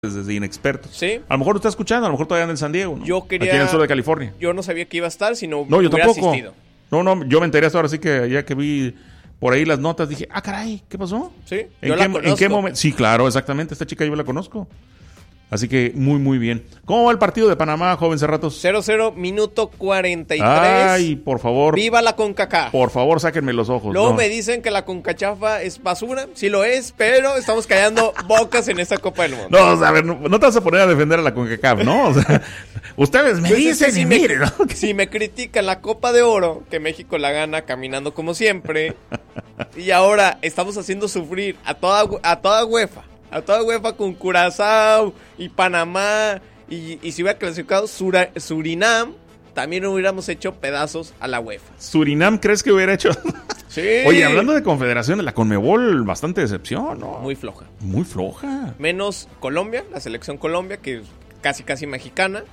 desde inexpertos. Sí. A lo mejor lo está escuchando, a lo mejor todavía anda en San Diego, ¿no? Yo quería... Aquí en el sur de California. Yo no sabía que iba a estar, sino No, yo hubiera tampoco. asistido. No, yo me enteré hasta ahora, sí que ya que vi por ahí las notas, dije, caray, ¿qué pasó? Sí, ¿En qué momento? Sí, claro, exactamente, esta chica yo la conozco. Así que muy bien. ¿Cómo va el partido de Panamá, joven Cerratos? 0-0, minuto 43. Ay, por favor. ¡Viva la CONCACAF! Por favor, sáquenme los ojos. Luego no. me dicen que la CONCACHAFA es basura. Sí lo es, pero estamos callando bocas en esta Copa del Mundo. No, o sea, a ver, no te vas a poner a defender a la CONCACAF, ¿no? O sea, ustedes me Entonces, dicen y miren, ¿no? Si me critican la Copa de Oro, que México la gana caminando como siempre, y ahora estamos haciendo sufrir a toda UEFA. A toda UEFA con Curazao y Panamá. Y si hubiera clasificado Surinam, también hubiéramos hecho pedazos a la UEFA. ¿Surinam crees que hubiera hecho? Sí. Oye, hablando de confederaciones, la Conmebol, bastante decepción, ¿no? Muy floja. Muy floja. Menos Colombia, la selección Colombia, que es casi mexicana.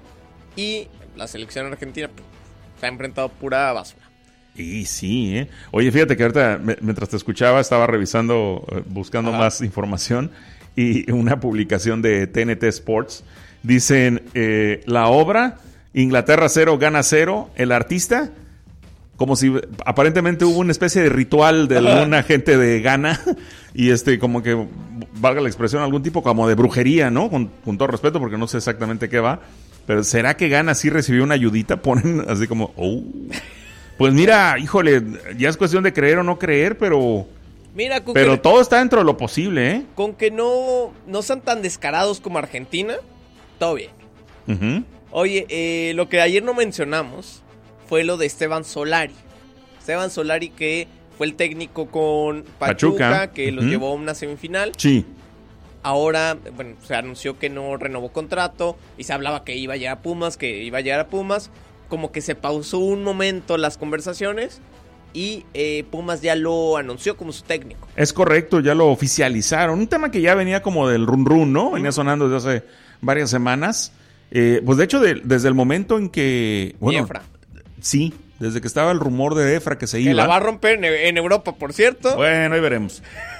Y la selección argentina se ha enfrentado pura basura. Y sí, ¿eh? Oye, fíjate que ahorita, mientras te escuchaba, estaba revisando, buscando más información, y una publicación de TNT Sports. Dicen, la obra, Inglaterra 0, Ghana 0, el artista, como si aparentemente hubo una especie de ritual de alguna gente de Ghana, y como que, valga la expresión, algún tipo como de brujería, ¿no? Con todo respeto, porque no sé exactamente qué va, pero ¿será que Ghana sí recibió una ayudita? Ponen así como, Pues mira, híjole, ya es cuestión de creer o no creer, pero todo está dentro de lo posible, ¿eh? Con que no sean tan descarados como Argentina, todo bien. Uh-huh. Oye, lo que ayer no mencionamos fue lo de Esteban Solari. Esteban Solari, que fue el técnico con Pachuca. Que los llevó a una semifinal. Sí. Ahora, bueno, se anunció que no renovó contrato y se hablaba que iba a llegar a Pumas, Como que se pausó un momento las conversaciones y Pumas ya lo anunció como su técnico. Es correcto, ya lo oficializaron. Un tema que ya venía como del run, ¿no? Venía sonando desde hace varias semanas. Pues de hecho, desde el momento en que... Bueno, Efra. Sí, desde que estaba el rumor de Efra que se iba. Que la va a romper en Europa, por cierto. Bueno, ahí veremos.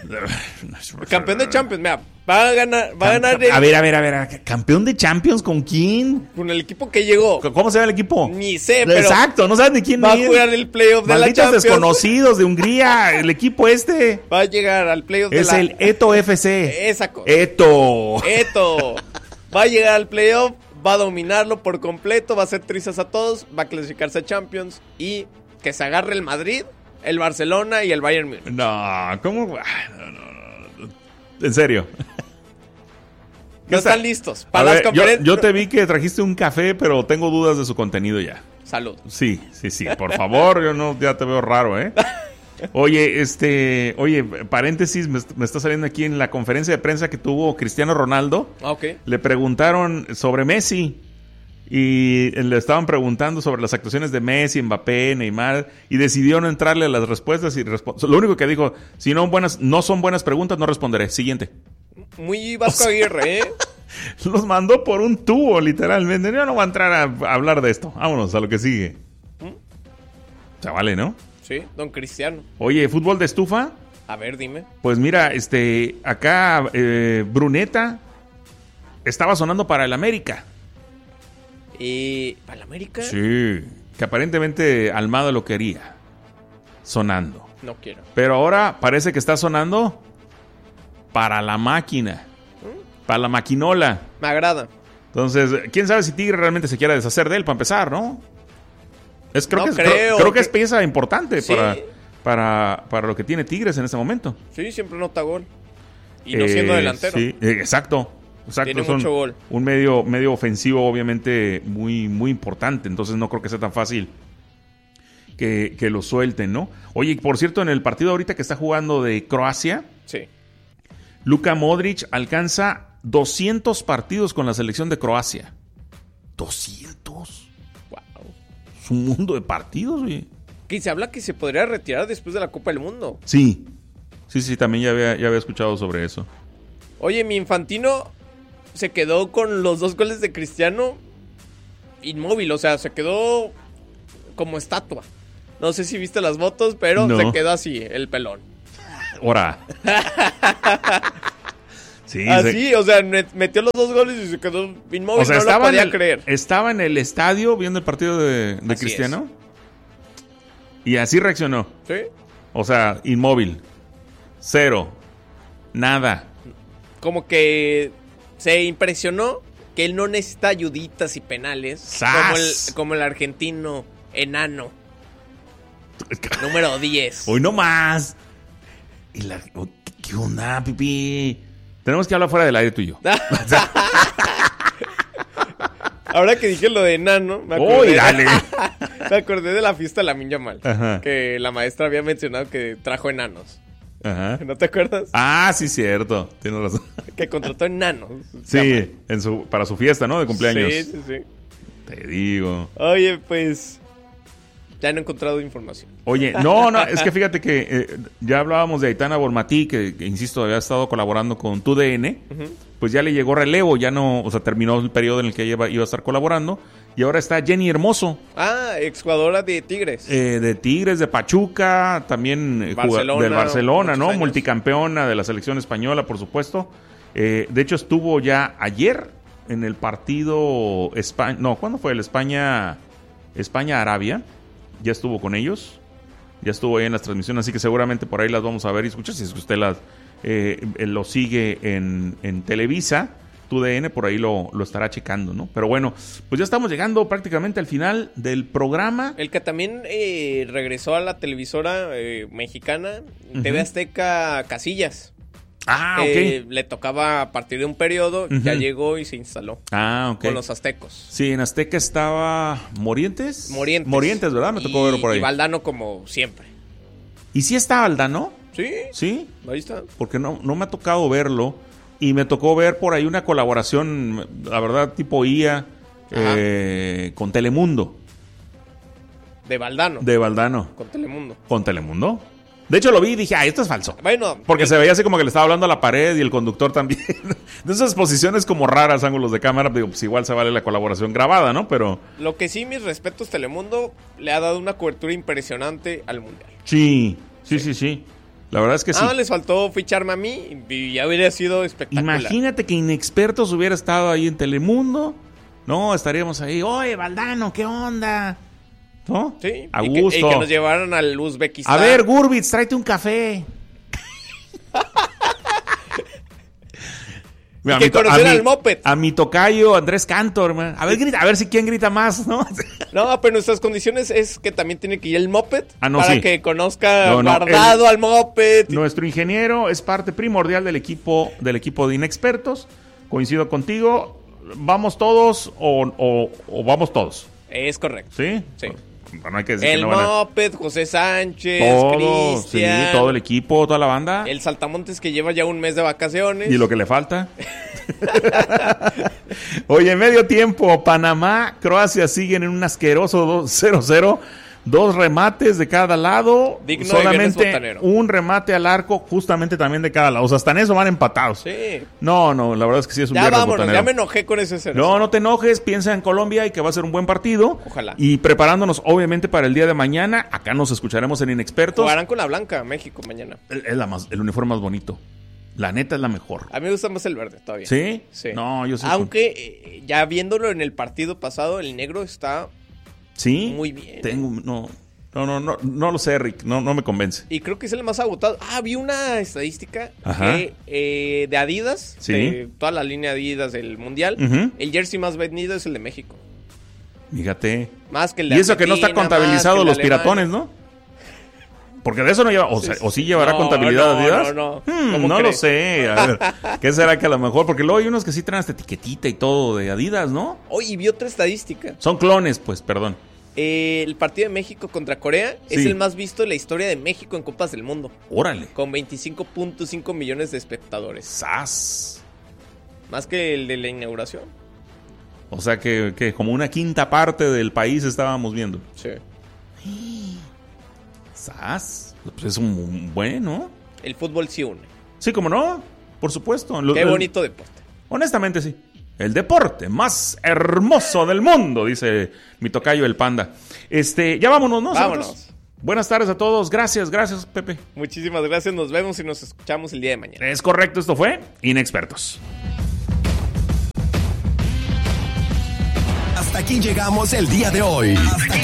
Campeón de Champions, mira, va a ganar A ver, ¿campeón de Champions con quién? Con el equipo que llegó. ¿Cómo se llama el equipo? Ni sé, pero... Exacto, no sabes ni quién va a jugar el playoff de la Champions. Malditos desconocidos de Hungría, el equipo va a llegar al playoff es el Eto FC. Esa cosa. Eto. Va a llegar al playoff, va a dominarlo por completo, va a hacer trizas a todos, va a clasificarse a Champions y que se agarre el Madrid, el Barcelona y el Bayern Múnich. No, ¿cómo? No. En serio. No están listos para las conferencias. Yo te vi que trajiste un café, pero tengo dudas de su contenido ya. Salud. Sí, por favor, ya te veo raro, ¿eh? Oye, paréntesis, me está saliendo aquí en la conferencia de prensa que tuvo Cristiano Ronaldo. Okay. Le preguntaron sobre Messi y le estaban preguntando sobre las actuaciones de Messi, Mbappé, Neymar, y decidió no entrarle a las respuestas lo único que dijo, si no son buenas preguntas, no responderé. Siguiente. Muy Vasco Aguirre, ¿eh? Los mandó por un tubo, literalmente. Yo no voy a entrar a hablar de esto. Vámonos a lo que sigue. Chavale, ¿no? Sí, don Cristiano. Oye, ¿fútbol de estufa? A ver, dime. Pues mira, acá Bruneta estaba sonando para el América. ¿Para el América? Sí, que aparentemente Almada lo quería. Sonando. No quiero. Pero ahora parece que está sonando para la máquina. Para la maquinola. Me agrada. Entonces, quién sabe si Tigre realmente se quiera deshacer de él para empezar, ¿no? Creo que es pieza importante sí. para lo que tiene Tigres en este momento. Sí, siempre nota gol. Y no siendo delantero. Sí, exacto. Tiene mucho gol. Un medio ofensivo, obviamente, muy, muy importante. Entonces no creo que sea tan fácil que lo suelten, ¿no? Oye, por cierto, en el partido ahorita que está jugando de Croacia, sí, Luka Modric alcanza 200 partidos con la selección de Croacia. 200. Wow. Es un mundo de partidos, güey. Que se habla que se podría retirar después de la Copa del Mundo. Sí, también ya había escuchado sobre eso. Oye, mi Infantino se quedó con los 2 goles de Cristiano inmóvil, o sea, se quedó como estatua. No sé si viste las fotos, pero no. Se quedó así, el pelón. Ahora. Sí, así, o sea, metió los 2 goles y se quedó inmóvil, o sea, no lo podía creer. Estaba en el estadio viendo el partido de Cristiano. Y así reaccionó. Sí. O sea, inmóvil. Cero. Nada. Como que se impresionó que él no necesita ayuditas y penales. Como el argentino enano. Número 10. Hoy no más. ¿Qué onda, Pipi? Tenemos que hablar fuera del aire tú y yo. Ahora que dije lo de enano, me acordé de la fiesta de Lamine Yamal. Ajá. Que la maestra había mencionado que trajo enanos. Ajá. ¿No te acuerdas? Ah, sí, cierto. Tienes razón. Que contrató enanos. Sí, para su fiesta, ¿no? De cumpleaños. Sí. Te digo. Oye, pues... Ya no he encontrado información. Oye, no, es que fíjate que ya hablábamos de Aitana Bonmatí, que insisto, había estado colaborando con TUDN. Pues ya le llegó relevo, ya no, o sea, terminó el periodo en el que ella iba a estar colaborando. Y ahora está Jenny Hermoso. Ah, exjugadora de Tigres. De Tigres, de Pachuca, también del Barcelona, ¿no? Años. Multicampeona de la selección española, por supuesto. De hecho, estuvo ya ayer en el partido España. No, ¿cuándo fue el España-Arabia? Ya estuvo con ellos. Ya estuvo ahí en las transmisiones, así que seguramente por ahí las vamos a ver y escuchar. Si es que usted lo sigue en Televisa, TUDN, por ahí lo estará checando, ¿no? Pero bueno, pues ya estamos llegando prácticamente al final del programa. El que también regresó a la televisora mexicana, TV Azteca Casillas. Ah, ok. Le tocaba a partir de un periodo, ya llegó y se instaló. Ah, ok. Con los aztecos. Sí, en Azteca estaba Morientes, ¿verdad? Me tocó verlo por ahí. Y Valdano como siempre. ¿Y sí está Valdano? Sí. ¿Sí? Ahí está. Porque no me ha tocado verlo. Y me tocó ver por ahí una colaboración, la verdad, tipo IA, con Telemundo. ¿De Valdano? De Valdano. Con Telemundo. ¿Con Telemundo? De hecho lo vi y dije, esto es falso. Bueno. Porque se veía así como que le estaba hablando a la pared y el conductor también. De esas posiciones como raras, ángulos de cámara, digo, pues igual se vale la colaboración grabada, ¿no? Pero... Lo que sí, mis respetos, Telemundo le ha dado una cobertura impresionante al Mundial. Sí. La verdad es que sí. Les faltó ficharme a mí y ya hubiera sido espectacular. Imagínate que Inexpertos hubiera estado ahí en Telemundo. No, estaríamos ahí. Oye, Valdano, ¿qué onda? ¿No? Sí. A gusto. Y que nos llevaran al Uzbekistán. A ver, Gurbitz, tráete un café. Y que conociera al Moped. A mi tocayo Andrés Cantor, man. A ver, grita, a ver si quién grita más, ¿no? No, pero nuestras condiciones es que también tiene que ir el Moped para que conozca al Moped. Nuestro ingeniero es parte primordial del equipo de Inexpertos. Coincido contigo. ¿Vamos todos o vamos todos? Es correcto. ¿Sí? Sí. Bueno, hay que decir el que Moped, José Sánchez, Cristian. Sí, todo el equipo, toda la banda. El Saltamontes que lleva ya un mes de vacaciones. ¿Y lo que le falta? Oye, medio tiempo, Panamá, Croacia siguen en un asqueroso 0-0. 2 remates de cada lado. Digno solamente un remate al arco, justamente también de cada lado. O sea, hasta en eso van empatados. Sí. No, la verdad es que sí es un viernes botanero. Ya me enojé con ese 0-0. No te enojes, piensa en Colombia y que va a ser un buen partido. Ojalá. Y preparándonos, obviamente, para el día de mañana. Acá nos escucharemos en Inexpertos. Jugarán con la blanca, México, mañana. El uniforme más bonito. La neta es la mejor. A mí me gusta más el verde todavía. ¿Sí? Sí. No, yo sí. Aunque ya viéndolo en el partido pasado, el negro está muy bien. No lo sé, Rick. No me convence. Y creo que es el más agotado. Vi una estadística que de Adidas, de toda la línea Adidas del Mundial, el jersey más vendido es el de México. Fíjate. Más que el de Y eso que no está contabilizado los piratones, ¿no? Porque de eso no lleva, o sí llevará contabilidad Adidas. No lo sé. A ver, ¿qué será que a lo mejor? Porque luego hay unos que sí traen esta etiquetita y todo de Adidas, ¿no? Y vi otra estadística. Son clones, pues, perdón. El partido de México contra Corea es el más visto en la historia de México en Copas del Mundo. Órale. Con 25.5 millones de espectadores. ¡Sas! Más que el de la inauguración. O sea que como una quinta parte del país estábamos viendo. Sí. ¡Sas! Pues es un buen, ¿no? El fútbol sí une. Sí, como no, por supuesto. Qué bonito deporte. Honestamente, sí. El deporte más hermoso del mundo, dice mi tocayo el Panda. Ya vámonos, ¿no? Vámonos. Buenas tardes a todos. Gracias, Pepe. Muchísimas gracias. Nos vemos y nos escuchamos el día de mañana. Es correcto, esto fue Inexpertos. Hasta aquí llegamos el día de hoy.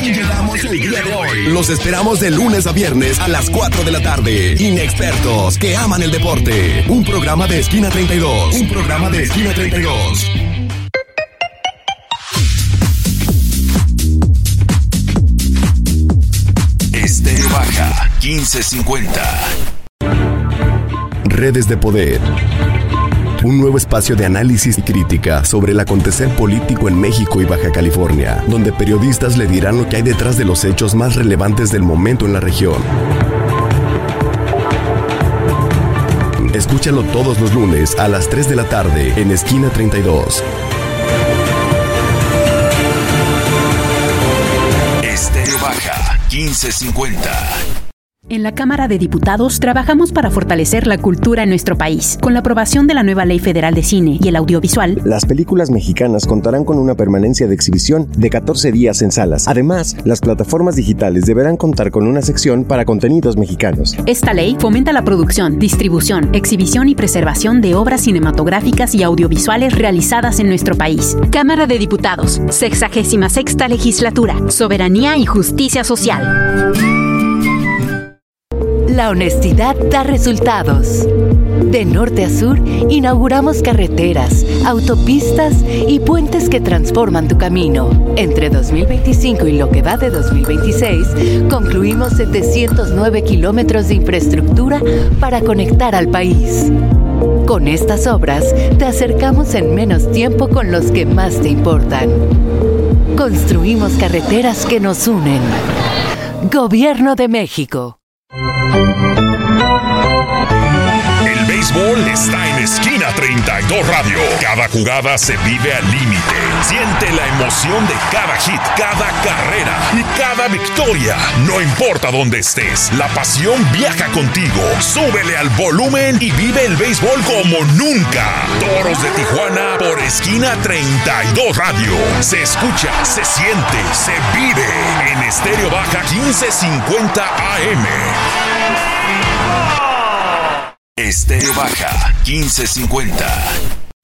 Los esperamos de lunes a viernes a las 4 de la tarde. Inexpertos que aman el deporte. Un programa de Esquina 32. Estéreo Baja 1550. Redes de Poder. Un nuevo espacio de análisis y crítica sobre el acontecer político en México y Baja California, donde periodistas le dirán lo que hay detrás de los hechos más relevantes del momento en la región. Escúchalo todos los lunes a las 3 de la tarde en Esquina 32. Estéreo Baja 1550. En la Cámara de Diputados trabajamos para fortalecer la cultura en nuestro país. Con la aprobación de la nueva Ley Federal de Cine y el Audiovisual, las películas mexicanas contarán con una permanencia de exhibición de 14 días en salas. Además, las plataformas digitales deberán contar con una sección para contenidos mexicanos. Esta ley fomenta la producción, distribución, exhibición y preservación de obras cinematográficas y audiovisuales realizadas en nuestro país. Cámara de Diputados, 66ª Legislatura, Soberanía y Justicia Social. La honestidad da resultados. De norte a sur, inauguramos carreteras, autopistas y puentes que transforman tu camino. Entre 2025 y lo que va de 2026, concluimos 709 kilómetros de infraestructura para conectar al país. Con estas obras, te acercamos en menos tiempo con los que más te importan. Construimos carreteras que nos unen. Gobierno de México. El béisbol está en Esquina 32 Radio. Cada jugada se vive al límite. Siente la emoción de cada hit, cada carrera y cada victoria. No importa dónde estés, la pasión viaja contigo. Súbele al volumen y vive el béisbol como nunca. Toros de Tijuana por Esquina 32 Radio. Se escucha, se siente, se vive en Estéreo Baja 1550 AM. Estéreo Baja 1550.